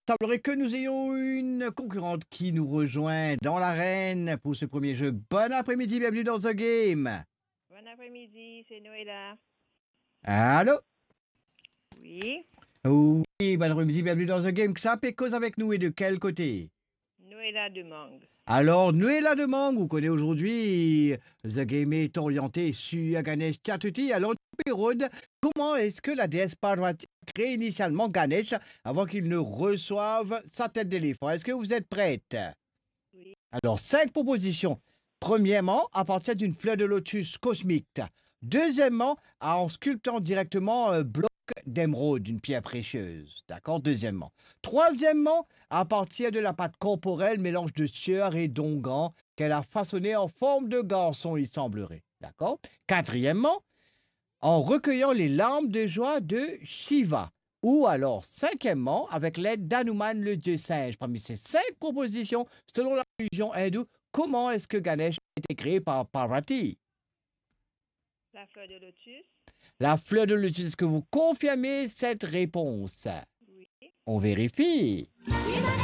semblerait que nous ayons une concurrente qui nous rejoint dans l'arène pour ce premier jeu. Bon après-midi, bienvenue dans The Game. Bon après-midi, c'est Noëlla. Allô? Oui, Oui, bon après-midi, bienvenue dans The Game. Ça fait cause avec nous et de quel côté? Noëlla de Mangue. Alors, Noëlla de Mangue, vous connaissez aujourd'hui, The Game est orienté sur Ganesh Chaturthi. Alors, Pérode, comment est-ce que la déesse Parvati a créé initialement Ganesh avant qu'il ne reçoive sa tête d'éléphant? Est-ce que vous êtes prête? Oui. Alors, 5 propositions. Premièrement, à partir d'une fleur de lotus cosmique. Deuxièmement, en sculptant directement un bloc d'émeraude, une pierre précieuse. D'accord? Deuxièmement. Troisièmement, à partir de la pâte corporelle, mélange de sueur et d'onguent qu'elle a façonné en forme de garçon, il semblerait. D'accord? Quatrièmement, en recueillant les larmes de joie de Shiva. Ou alors, cinquièmement, avec l'aide d'Hanuman, le dieu singe. Parmi ces 5 propositions, selon la religion hindoue, comment est-ce que Ganesh a été créé par Parvati? La fleur de lotus. La fleur de lotus, est-ce que vous confirmez cette réponse? Oui. On vérifie. Oui,